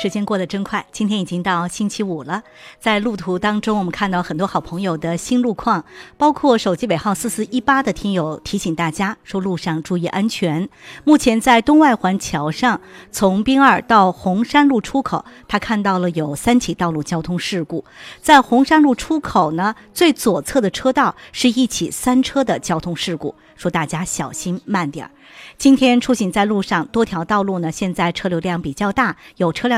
时间过得真快，今天已经到星期五了。在路途当中，我们看到很多好朋友的新路况，包括手机尾号4418的听友提醒大家说路上注意安全。目前在东外环桥上，从滨二到红山路出口，他看到了有3起道路交通事故。在红山路出口呢，最左侧的车道是一起3车的交通事故，说大家小心慢点。今天出行在路上，多条道路呢现在车流量比较大，有车辆